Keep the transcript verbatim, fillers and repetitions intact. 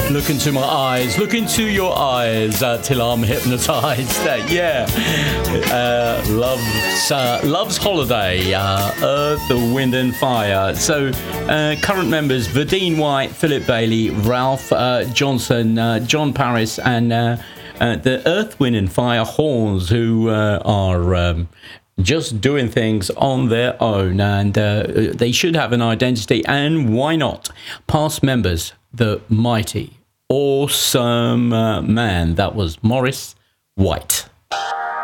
Look into my eyes, look into your eyes uh, till I'm hypnotized. Uh, yeah. Uh, love's, uh, Love's Holiday, uh, Earth, the Wind and Fire. So, uh, current members, Verdine White, Philip Bailey, Ralph uh, Johnson, uh, John Paris, and uh, uh, the Earth, Wind and Fire Horns, who uh, are... Um, just doing things on their own, and uh, they should have an identity, and why not? Past members, the mighty, awesome uh, man, that was Maurice White.